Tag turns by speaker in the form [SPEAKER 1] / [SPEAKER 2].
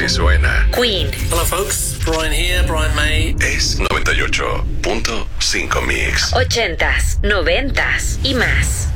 [SPEAKER 1] que suena.
[SPEAKER 2] Queen.
[SPEAKER 3] Hello folks, Brian here, Brian May.
[SPEAKER 1] Es 98.5 Mix.
[SPEAKER 2] 80s, 90s y más.